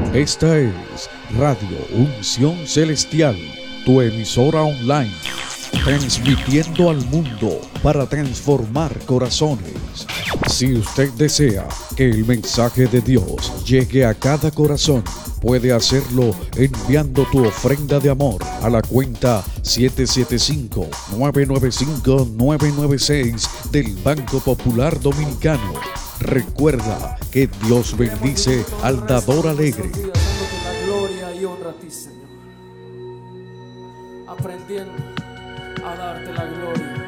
Esta es Radio Unción Celestial, tu emisora online, transmitiendo al mundo para transformar corazones. Si usted desea que el mensaje de Dios llegue a cada corazón, puede hacerlo enviando tu ofrenda de amor a la cuenta 775-995-996 del Banco Popular Dominicano. Recuerda que Dios bendice al dador alegre. Dándote la gloria y honra a ti, Señor. Aprendiendo a darte la gloria.